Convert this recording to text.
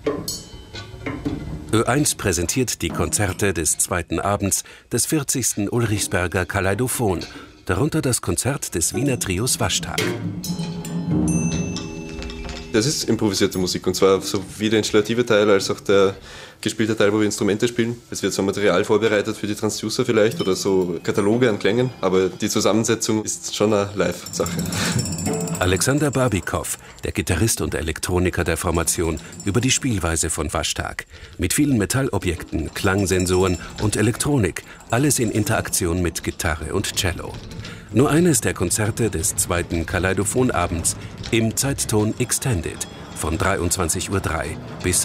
Ö1 präsentiert die Konzerte des zweiten Abends des 40. Ulrichsberger Kaleidophon, darunter das Konzert des Wiener Trios Waschtag. Das ist improvisierte Musik, und zwar sowie der installative Teil als auch der gespielte Teil, wo wir Instrumente spielen. Es wird so Material vorbereitet für die Transducer vielleicht oder so Kataloge an Klängen, aber die Zusammensetzung ist schon eine Live-Sache. Alexander Barbikow, der Gitarrist und Elektroniker der Formation, über die Spielweise von Waschtag. Mit vielen Metallobjekten, Klangsensoren und Elektronik, alles in Interaktion mit Gitarre und Cello. Nur eines der Konzerte des zweiten Kaleidophonabends im Zeitton Extended von 23:03 Uhr bis